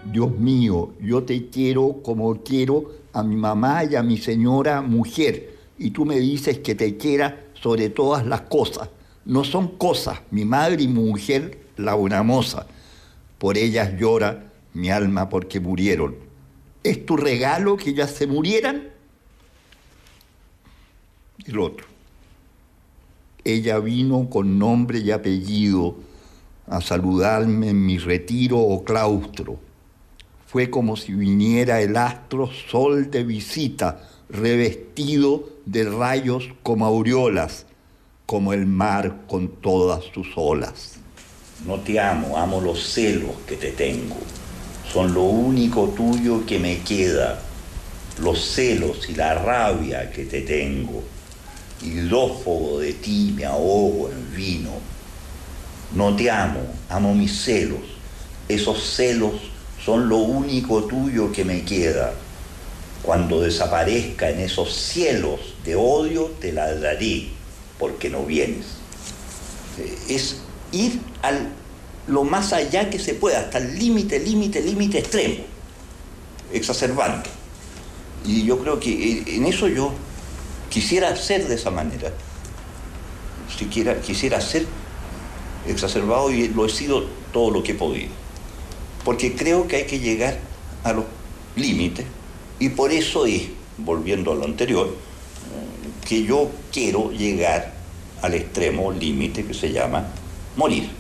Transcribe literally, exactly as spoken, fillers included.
Dios mío, yo te quiero como quiero a mi mamá y a mi señora mujer, y tú me dices que te quiera sobre todas las cosas. No son cosas, mi madre y mi mujer, la buena moza. Por ellas llora mi alma porque murieron. ¿Es tu regalo que ellas se murieran? El otro. Ella vino con nombre y apellido a saludarme en mi retiro o claustro. Fue como si viniera el astro sol de visita, revestido de rayos como aureolas, como el mar con todas sus olas. No te amo, amo los celos que te tengo. Son lo único tuyo que me queda. Los celos y la rabia que te tengo. Hidrófobo de ti me ahogo en vino. No te amo, amo mis celos. Esos celos son lo único tuyo que me queda. Cuando desaparezca en esos cielos de odio, te ladraré, porque no vienes. Es ir a lo más allá que se pueda, hasta el límite, límite, límite extremo, exacerbando. Y yo creo que en eso yo quisiera ser de esa manera. Siquiera, quisiera ser exacerbado, y lo he sido todo lo que he podido. Porque creo que hay que llegar a los límites, y por eso es, volviendo a lo anterior, que yo quiero llegar al extremo límite que se llama morir.